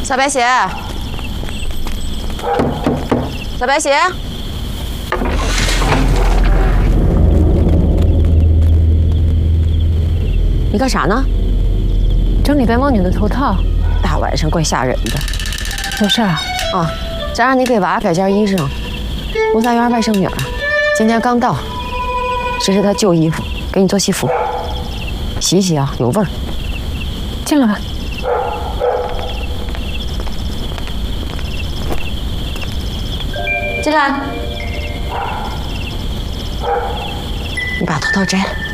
小白鞋，小白鞋，你干啥呢？ 整理白毛女的头套。 大晚上怪吓人的。 有事啊？ 啊，咱让你给娃改件衣裳。吴家园外甥女儿今天刚到，这是她旧衣服，给你做西服，洗一洗啊，有味儿。 进来吧。 进来。你把头套摘了。